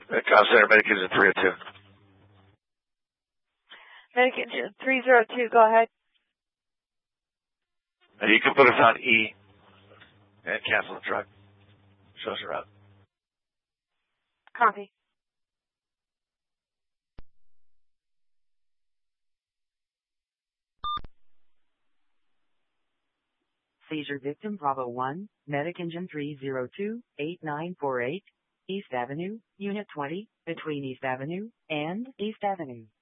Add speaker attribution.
Speaker 1: Call center, Medic Engine 302.
Speaker 2: Medic Engine 302, go ahead.
Speaker 1: And you can put us on E and cancel the truck. Show us around.
Speaker 2: Copy.
Speaker 3: Seizure victim Bravo 1, Medic Engine 302, 8948, East Avenue, Unit 20, between East Avenue and East Avenue.